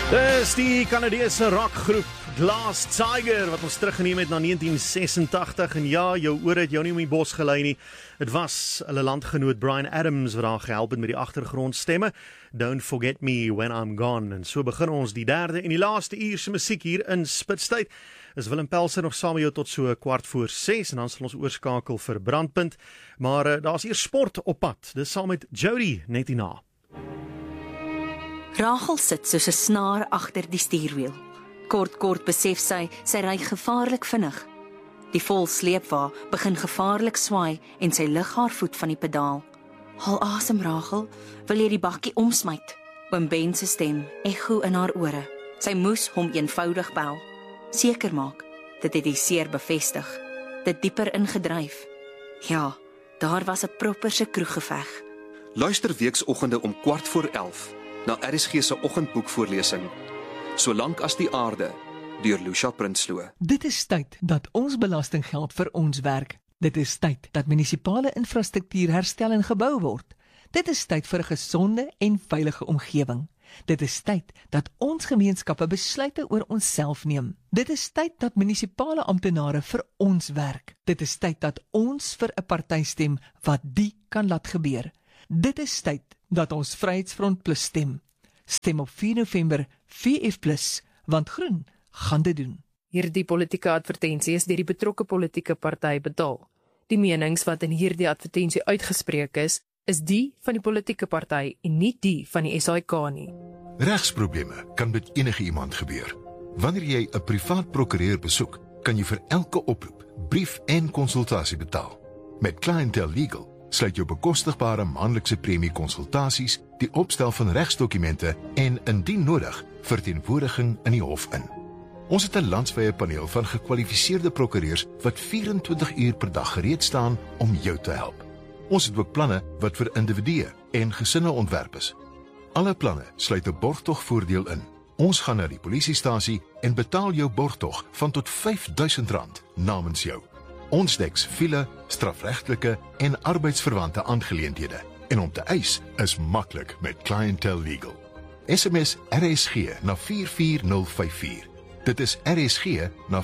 Dis die Canadese rockgroep Glass Tiger wat ons teruggeneem het na 1986 en ja, jou oor het jou nie om die bos gelei nie. Dit was hulle landgenoot Bryan Adams wat daar gehelp het met die agtergrondstemme. Don't Forget Me When I'm Gone. En so begin ons die derde en die laaste uur se musiek hier in Spitstyd. Is Willem Pelser nog saam met jou tot so 6:15 en dan sal ons oorskakel vir Brandpunt. Maar daar's eers sport op pad. Dis saam met Jody net hierna. Rachel sit soos 'n snaar agter die stuurwiel. Kort besef sy ry gevaarlik vinnig. Die vol sleepwa begin gevaarlik swaai en sy lig haar voet van die pedaal. Haal asem, Rachel, wil jy die bakkie omsmyt? Oom Ben se stem ekho in haar ore. Sy moes hom eenvoudig bel. Seker maak, dit het die seer bevestig, dit dieper ingedryf. Ja, daar was 'n proper se kroeggeveg. Luister weeksoggende om 11:15 na RSG se oggendboekvoorlesing, Solank as die aarde, deur Lucia Prinsloo. Dit is tyd dat ons belastinggeld vir ons werk. Dit is tyd dat munisipale infrastruktuur herstel en gebou word. Dit is tyd vir 'n gesonde en veilige omgewing. Dit is tyd dat ons gemeenskappe besluite oor onsself neem. Dit is tyd dat munisipale amptenare vir ons werk. Dit is tyd dat ons vir 'n party stem wat die kan laat gebeur. Dit is tyd dat ons Vryheidsfront Plus stem. Stem op 4 November VF Plus, want groen gaan dit doen. Hierdie politieke advertensie is deur die betrokke politieke party betaal. Die menings wat in hierdie advertensie uitgespreek is die van die politieke party en nie die van die SAIK nie. Regsprobleme kan met enige iemand gebeur. Wanneer jy 'n privaat prokureur besoek, kan jy vir elke oproep, brief en konsultasie betaal. Met Clientele Legal sluit jou bekostigbare maandelikse premie konsultasies, die opstel van regsdokumente en indien nodig, verteenwoordiging in die hof in. Ons het 'n landwyse paneel van gekwalifiseerde prokureurs wat 24 uur per dag gereed staan om jou te help. Ons het ook planne wat vir individue en gesinne ontwerp is. Alle planne sluit 'n borgtogvoordeel in. Ons gaan na die polisiestasie en betaal jou borgtog van tot R5.000 namens jou. Ons dek siviele, strafregtelike en arbeidsverwante aangeleenthede. En om te eis is maklik met Clientele Legal. SMS RSG na 44054. Dit is RSG na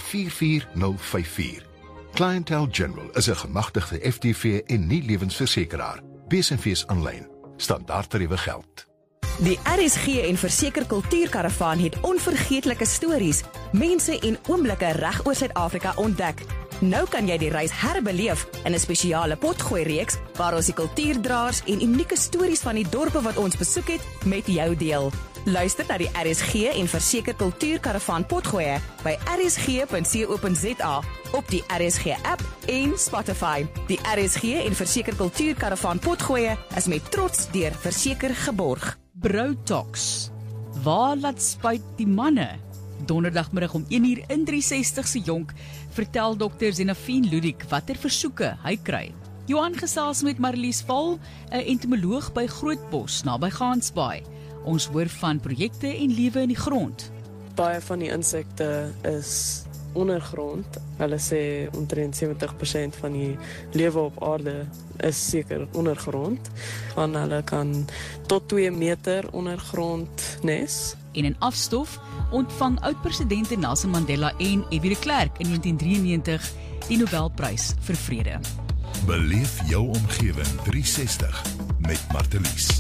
44054. Clientele General is 'n gemagtigde FTV en nie lewensversekeraar. Besenfees aanlyn. Standaardtariewe geld. Die RSG en Verseker Kultuurkaravaan het onvergeetlike stories, mense en oomblikke reg oor Suid-Afrika ontdek. Nou kan jy die reis herbeleef in 'n spesiale potgooi-reeks waar ons die kultuurdraers en unieke stories van die dorpe wat ons besoek het met jou deel. Luister na die RSG en Verseker Kultuurkaravaan potgoeie by rsg.co.za, op die RSG app en Spotify. Die RSG en Verseker Kultuurkaravaan potgoeie is met trots deur Verseker geborg. Brou Talks. Waar laat spuit die manne? Donderdagmiddag om 1:00 in 360 se jonk vertel Dr. Zenafien Ludik watter versoeke hy kry. Johan gesels met Marlies Val, 'n entomoloog by Grootbos naby Gansbaai. Ons hoor van projekte en lewe in die grond. Baie van die insekte is ondergrond. Hulle sê omtrent 70% van die lewe op aarde is seker ondergrond. Want hulle kan tot 2 meter ondergrond nes. En in afstof ontvang oud-presidente Nelson Mandela en F.W. de Klerk in 1993 die Nobelprys vir vrede. Beleef jou omgewing 360 met Martelies.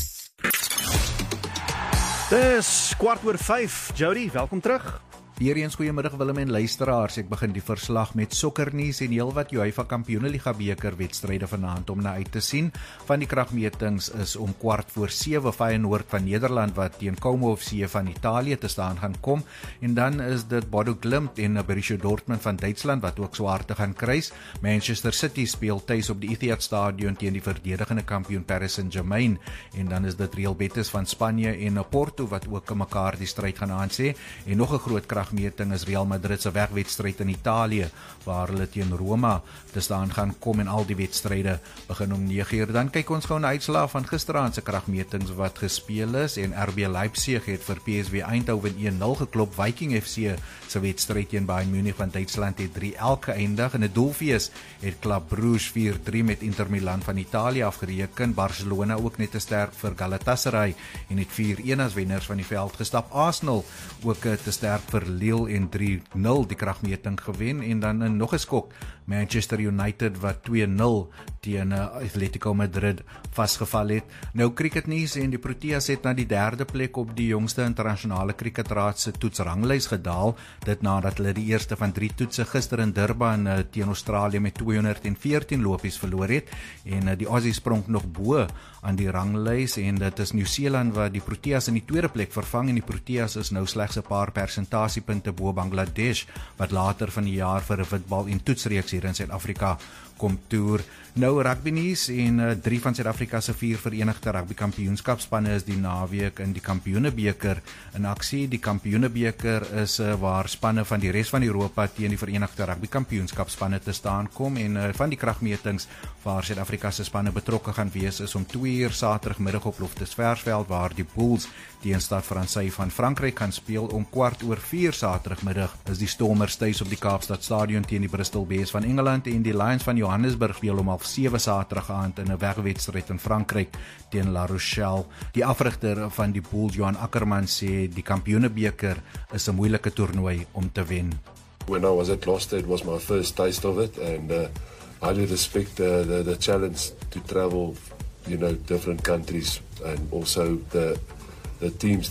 Dis 5:15, Jody, welkom terug. Weereens goeiemiddag Willem en luisteraars. Ek begin die verslag met sokkernuus en heelwat UEFA Kampioenligga beker wedstryde vanaand om na uit te sien. Van die kragmetings is om 6:15 Feyenoord van Nederland wat teen Como FC van Italië te staan gaan kom, en dan is dit Bodo Glimt en Borussia Dortmund van Duitsland wat ook swaar te gaan kruis. Manchester City speel tuis op die Etihad Stadion teen die verdedigende kampioen Paris Saint-Germain, en dan is dit Real Betis van Spanje en Porto wat ook mekaar die stryd gaan aansê, en nog 'n groot kragmeting is Real Madrid se wegwedstryd in Italië waar hulle teen Roma te staan gaan kom en al die wedstryde begin om 9:00. Dan kyk ons gou na uitslae van gisteraand se kragmetings wat gespeel is en RB Leipzig het vir PSV Eindhoven 1-0 geklop. Viking FC se wedstryd teen Bayern Munich van Duitsland het 3-1 geëindig. In 'n doelfees het Club Brugge 4-3 met Inter Milan van Italië afgereken. Barcelona ook net te sterk vir Galatasaray en het 4-1 as wenners van die veld gestap. Arsenal ook te sterk vir Lille en 3-0 die kragmeting gewen en dan nog 'n skok. Manchester United wat 2-0 teen Atletico Madrid vasgeval het. Nou cricketnuus en die Proteas het na die 3de plek op die jongste internasionale cricketraad se toetsranglys gedaal. Dit nadat hulle die eerste van 3 toetse gister in Durban teen Australië met 214 lopies verloor het en die Aussies sprong nog bo aan die ranglys en dit is Nieu-Seeland wat die Proteas in die 2de plek vervang en die Proteas is nou slegs 'n paar persentasiepunte bo Bangladesh wat later van die jaar vir 'n witbal en toetsreeks hier in Suid-Afrika kom toer. Nou rugby nuus en 3 van Suid-Afrika se 4 verenigde rugby kampioenskapspanne is die naweek in die Kampioenebeker in aksie. Die Kampioenebeker is waar spanne van die res van Europa teen die verenigde rugby kampioenskapspanne te staan kom en van die kragmetings waar Suid-Afrika se spanne betrokke gaan wees is om 2:00 Saterdagmiddag op Loftusversveld waar die Bulls teen Stade Francais van Frankryk gaan speel. Om 4:15 Saterdagmiddag is die Stormers tuis op die Kaapstad Stadion teen die Bristol Bears van Engeland en die Lions van Johannesburg speel om 7:30 Saterdag aand in 'n wegwedstryd in Frankryk teen La Rochelle. Die afrigter van die Bulls, Johan Ackerman, sê die Kampioenebeker is 'n moeilike toernooi om te wen. When I was at Gloucester, it was my first taste of it, and I highly respect the challenge to travel, different countries, and also the teams